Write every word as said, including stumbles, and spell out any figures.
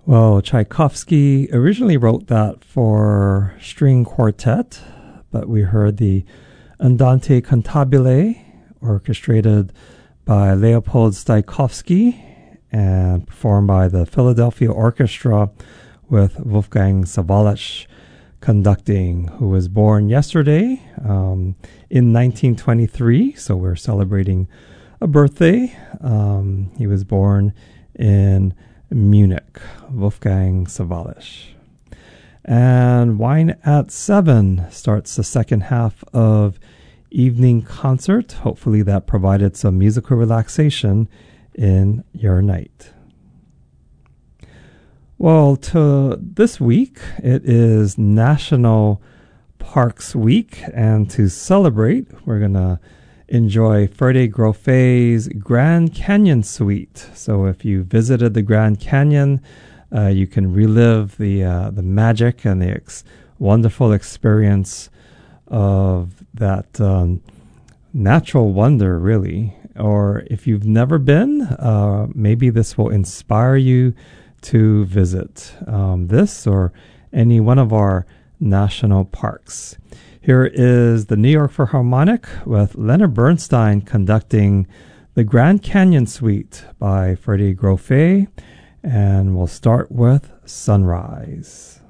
Well, Tchaikovsky originally wrote that for string quartet, but we heard the Andante Cantabile, orchestrated by Leopold Stokowski and performed by the Philadelphia Orchestra with Wolfgang Sawallisch conducting, who was born yesterday um, in nineteen twenty-three, so we're celebrating a birthday. Um, he was born in Munich, Wolfgang Sawallisch. And Wine at Seven starts the second half of evening concert. Hopefully that provided some musical relaxation in your night. Well, to this week, it is National Parks Week, and to celebrate, we're going to enjoy Ferde Groffet's Grand Canyon Suite. So if you visited the Grand Canyon, uh, you can relive the uh, the magic and the ex- wonderful experience of that um, natural wonder, really. Or if you've never been, uh, maybe this will inspire you to visit um, this or any one of our national parks. Here is the New York Philharmonic with Leonard Bernstein conducting the Grand Canyon Suite by Ferde Groffet, and we'll start with Sunrise.